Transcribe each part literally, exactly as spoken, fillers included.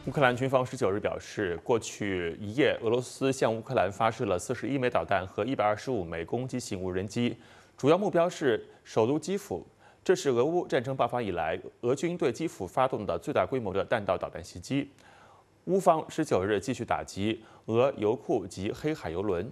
乌克兰军方十九日表示，过去一夜，俄罗斯向乌克兰发射了四十一枚导弹和一百二十五枚攻击型无人机，主要目标是首都基辅。这是俄乌战争爆发以来，俄军对基辅发动的最大规模的弹道导弹袭击。乌方十九日继续打击俄油库及黑海油轮。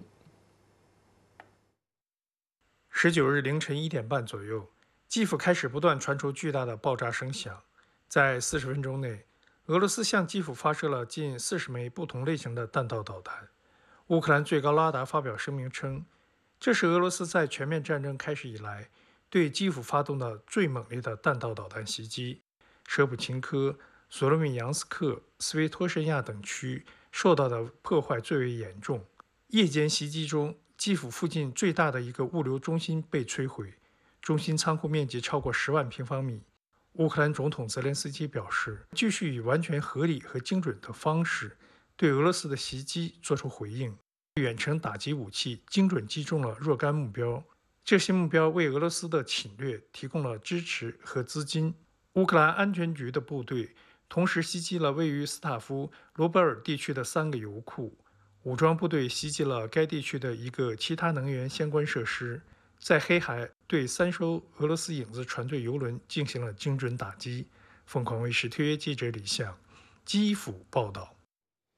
十九日凌晨一点半左右，基辅开始不断传出巨大的爆炸声响，在四十分钟内。俄罗斯向基辅发射了近四十枚不同类型的弹道导弹。乌克兰最高拉达发表声明称，这是俄罗斯在全面战争开始以来对基辅发动的最猛烈的弹道导弹袭击。舍普琴科、索罗米扬斯克、斯维托申亚等区受到的破坏最为严重。夜间袭击中，基辅附近最大的一个物流中心被摧毁，中心仓库面积超过十万平方米。乌克兰总统泽连斯基表示，继续以完全合理和精准的方式对俄罗斯的袭击作出回应。远程打击武器精准击中了若干目标，这些目标为俄罗斯的侵略提供了支持和资金。乌克兰安全局的部队同时袭击了位于斯塔夫罗波尔地区的三个油库，武装部队袭击了该地区的一个其他能源相关设施。在黑海对三艘俄罗斯影子船队油轮进行了精准打击。凤凰卫视特约记者李相，基辅报道。